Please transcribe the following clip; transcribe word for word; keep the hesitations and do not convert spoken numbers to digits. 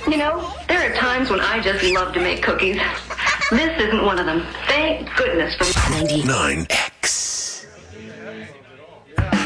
You know, there are times when I just love to make cookies. This isn't one of them. Thank goodness for ninety-nine